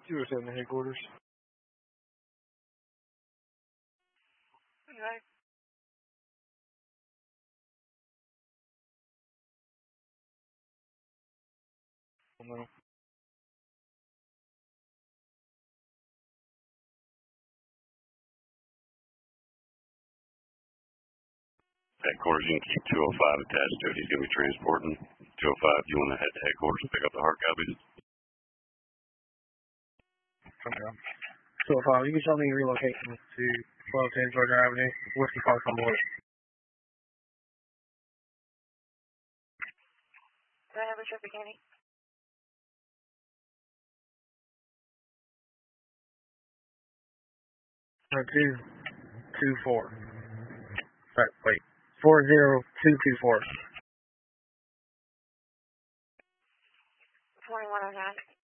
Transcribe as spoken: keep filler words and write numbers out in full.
two oh seven to headquarters. Okay. No. Headquarters, you can keep two oh five attached to it. He's going to be transporting two oh five. You want to head to headquarters and pick up the hard copies? Okay. two oh five, you can tell me your relocation to twelve ten Georgia Avenue, Whiskey Park on board. Do I have a trip beginning? No, two, two, four. Sorry, wait. Four zero two two four. twenty-one oh nine.